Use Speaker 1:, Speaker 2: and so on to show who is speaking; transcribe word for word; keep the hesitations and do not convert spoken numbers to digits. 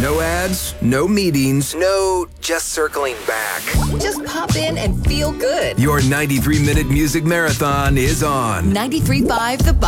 Speaker 1: No ads, no meetings, no just circling back.
Speaker 2: Just pop in and feel good.
Speaker 1: Your ninety-three minute music marathon is on.
Speaker 2: ninety-three point five The